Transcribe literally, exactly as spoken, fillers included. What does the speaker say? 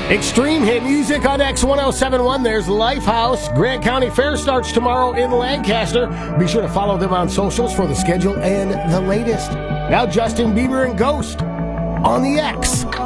Extreme hit music on X ten seventy-one. There's Lifehouse. Grant County Fair starts tomorrow in Lancaster. Be sure to follow them on socials for the schedule and the latest. Now Justin Bieber and Ghost on the X.